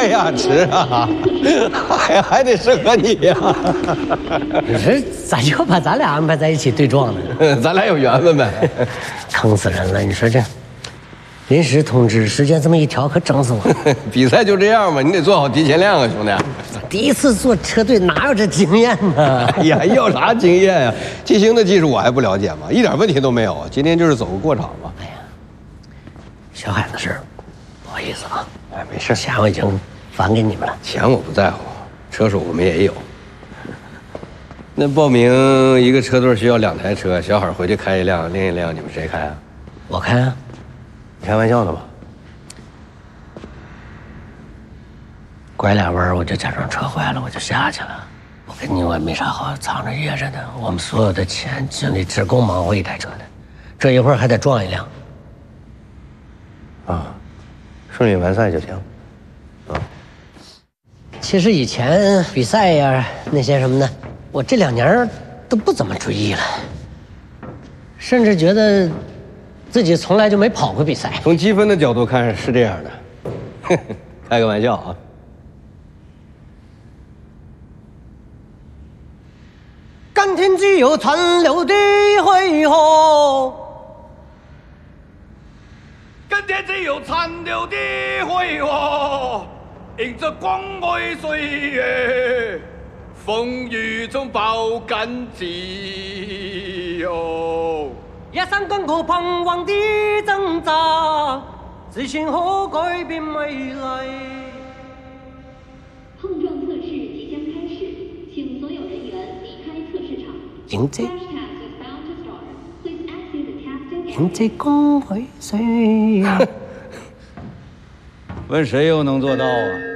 哎呀，吃啊，还得适合你呀。 这咋就把咱俩安排在一起对撞呢？ 咱俩有缘分呗。 坑死人了！你说这临时通知时间这么一调，可整死我。 比赛就这样嘛，你得做好提前量啊，兄弟。 第一次做车队哪有这经验呢？ 哎呀，要啥经验呀？T星的技术我还不了解吗？一点问题都没有。今天就是走个过场嘛。 哎呀，小海的事儿，不好意思啊。 哎，没事， 钱我已经返给你们了。 钱我不在乎，车手我们也有。那报名一个车队需要2台车，小海回去开一辆，另一辆你们谁开啊？ 我开啊。 你开玩笑呢吧？ 拐俩弯我就假装车坏了，我就下去了。我跟你我也没啥好藏着掖着的，我们所有的钱精力只够忙活一台车的，这一会儿还得撞一辆。 啊，顺利完赛就行。啊， 其实以前比赛呀那些什么的，我这2年都不怎么注意了，甚至觉得自己从来就没跑过比赛。 从积分的角度看是这样的，开个玩笑啊。 甘甜只有残留的挥霍， 今天只有残留的辉煌，迎着光辉岁月，风雨中爆肝自由。 一生跟我彷徨的挣扎，自信可改变未来。 碰撞测试即将开始，请所有人员离开测试场。 迎接光辉岁月。 问谁又能做到啊？